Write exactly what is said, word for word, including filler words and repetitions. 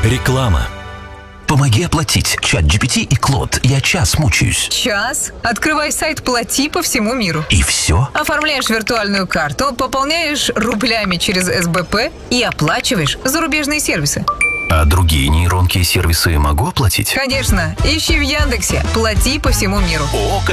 Реклама. Помоги оплатить. ChatGPT и Клод. Я час мучаюсь. Час? Открывай сайт «Плати» по всему миру. И все? Оформляешь виртуальную карту, пополняешь рублями через эс бэ пэ и оплачиваешь зарубежные сервисы. А другие нейронки и сервисы могу оплатить? Конечно. Ищи в Яндексе «Плати» по всему миру. О,